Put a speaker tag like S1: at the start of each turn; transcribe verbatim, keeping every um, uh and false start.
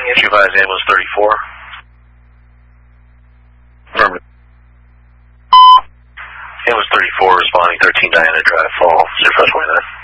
S1: Issue advised ambulance thirty-four. Affirmative. Ambulance thirty-four responding thirteen Diana Drive, Fall, zero five twenty-nine.